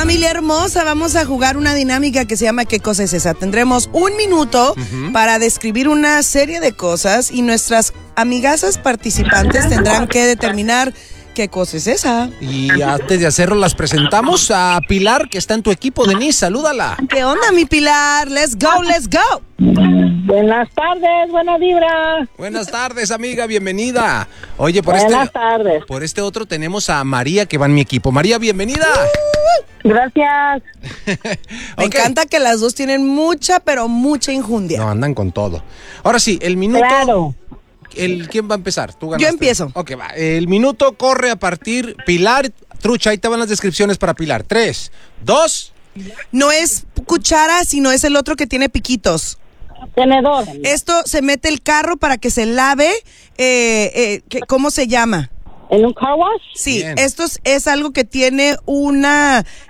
Familia hermosa, vamos a jugar una dinámica que se llama ¿Qué cosa es esa? Tendremos 1 minuto para describir una serie de cosas y nuestras amigazas participantes tendrán que determinar qué cosa es esa. Y antes de hacerlo, las presentamos a Pilar, que está en tu equipo. Denise, salúdala. ¿Qué onda, mi Pilar? Let's go, let's go. Buenas tardes, buena vibra. Buenas tardes, amiga, bienvenida. Oye, Buenas tardes. por este otro tenemos a María, que va en mi equipo. María, bienvenida. Gracias. Me encanta que las dos tienen mucha, pero mucha injundia. No, andan con todo. Ahora sí, el minuto... Claro. ¿Quién va a empezar? Tú ganaste. Yo empiezo. Ok, va. El minuto corre a partir... Pilar, trucha, ahí te van las descripciones para Pilar. 3, 2... No es cuchara, sino es el otro que tiene piquitos. Tenedor. Esto se mete el carro para que se lave. ¿Cómo se llama? ¿En un car wash? Sí, Bien. esto es algo que tiene una